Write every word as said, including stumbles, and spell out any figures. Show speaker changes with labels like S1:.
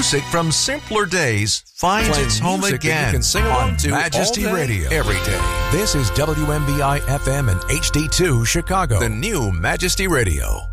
S1: music from simpler days finds
S2: Playing
S1: its home
S2: music that you
S1: again
S2: can sing along
S1: on
S2: to
S1: Majesty
S2: all day,
S1: Radio.
S2: every day. This is W M B I F M and H D two Chicago.
S1: The new Majesty Radio.